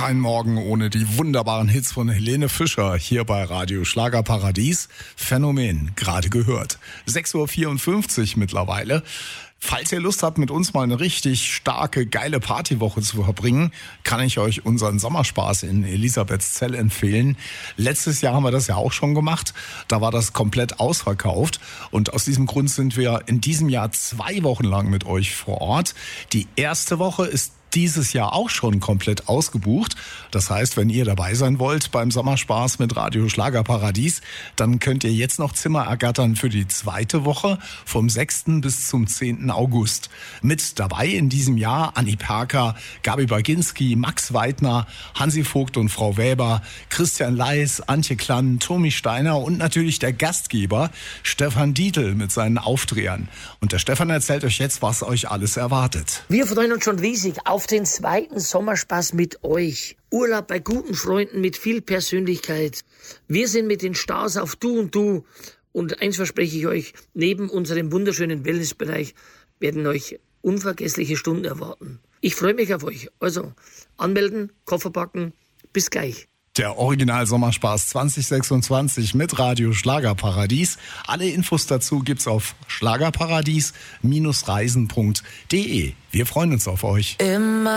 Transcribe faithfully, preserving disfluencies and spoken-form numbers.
Kein Morgen ohne die wunderbaren Hits von Helene Fischer hier bei Radio Schlagerparadies. Phänomen, gerade gehört. sechs Uhr vierundfünfzig mittlerweile. Falls ihr Lust habt, mit uns mal eine richtig starke, geile Partywoche zu verbringen, kann ich euch unseren Sommerspaß in Elisabethzell empfehlen. Letztes Jahr haben wir das ja auch schon gemacht. Da war das komplett ausverkauft. Und aus diesem Grund sind wir in diesem Jahr zwei Wochen lang mit euch vor Ort. Die erste Woche ist dieses Jahr auch schon komplett ausgebucht. Das heißt, wenn ihr dabei sein wollt beim Sommerspaß mit Radio Schlagerparadies, dann könnt ihr jetzt noch Zimmer ergattern für die zweite Woche vom sechsten bis zum zehnten August. Mit dabei in diesem Jahr Anni Perker, Gabi Baginski, Max Weidner, Hansi Vogt und Frau Weber, Christian Leis, Antje Klann, Tommy Steiner und natürlich der Gastgeber Stefan Dietl mit seinen Aufdrehern. Und der Stefan erzählt euch jetzt, was euch alles erwartet. Wir freuen uns schon riesig auf den zweiten Sommerspaß mit euch. Urlaub bei guten Freunden mit viel Persönlichkeit. Wir sind mit den Stars auf Du und Du. Und eins verspreche ich euch, neben unserem wunderschönen Wellnessbereich werden euch unvergessliche Stunden erwarten. Ich freue mich auf euch. Also anmelden, Koffer packen. Bis gleich. Der Original-Sommerspaß zwanzig sechsundzwanzig mit Radio Schlagerparadies. Alle Infos dazu gibt's auf schlagerparadies Bindestrich reisen Punkt de. Wir freuen uns auf euch. Immer